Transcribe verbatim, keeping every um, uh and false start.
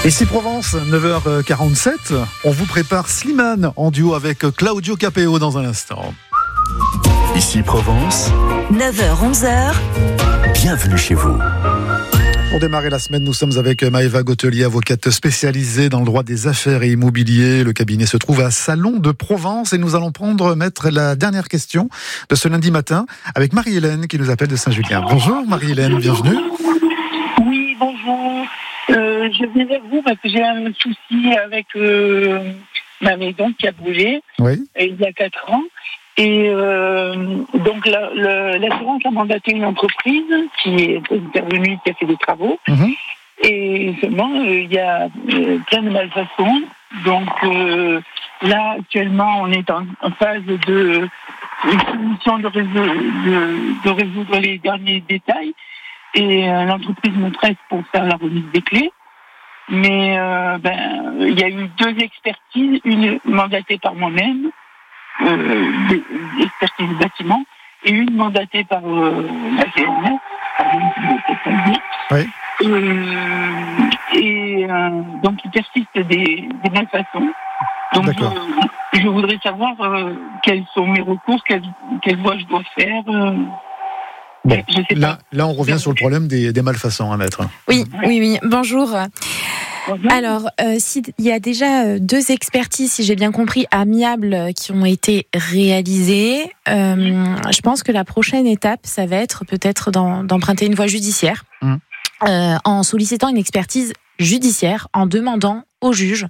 Ici Provence, neuf heures quarante-sept, on vous prépare Slimane en duo avec Claudio Capéo dans un instant. Ici Provence, neuf heures onze heures, bienvenue chez vous. Pour démarrer la semaine, nous sommes avec Maëva Gautelier, avocate spécialisée dans le droit des affaires et immobilier. Le cabinet se trouve à Salon de Provence et nous allons prendre, maître, la dernière question de ce lundi matin avec Marie-Hélène qui nous appelle de Saint-Julien. Bonjour Marie-Hélène, bienvenue. Oui, bonjour. Euh, je viens vers vous parce que j'ai un souci avec euh, ma maison qui a bougé Oui. il y a quatre ans. Et euh, donc la, la, l'assurance a mandaté une entreprise qui est intervenue, qui a fait des travaux. Mmh. Et seulement, euh, il y a euh, plein de malfaçons. Donc euh, là, actuellement, on est en, en phase de une solution de, résoudre, de, de résoudre les derniers détails. Et euh, l'entreprise me presse pour faire la remise des clés. Mais euh, ben, il y a eu deux expertises, une mandatée par moi-même, euh, expertise du bâtiment, et une mandatée par euh, la G N F. Oui. Et, et euh, donc il persiste des, des malfaçons. Donc je, je voudrais savoir euh, quels sont mes recours, quelle, quelle voie je dois faire. Euh, Bon, là, là, on revient sur le problème des, des malfaçons, hein, maître. Oui, oui, oui. Bonjour. Bonjour. Alors, euh, s'il y a déjà deux expertises, si j'ai bien compris, amiables qui ont été réalisées, euh, je pense que la prochaine étape, ça va être peut-être d'en, d'emprunter une voie judiciaire, mmh. euh, en sollicitant une expertise judiciaire, en demandant au juge